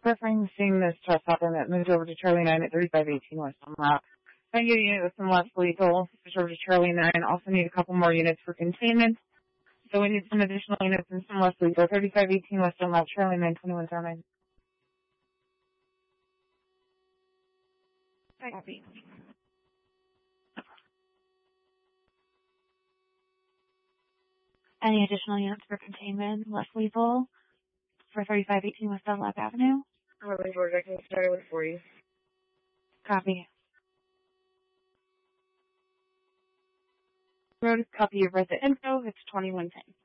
Referencing this trespassing that moved over to Charlie 9 at 3518 West Dunlap. If I can get a unit with some less lethal, switch over to Charlie 9. Also need a couple more units for containment. So we need some additional units and some less lethal. 3518 West Dunlap, Charlie 9, 2109. Copy. Any additional units for containment, less lethal, for 3518 West Dunlap Avenue? Harley George, I can start it with 40. Copy. Road, copy of resident info, it's 2110.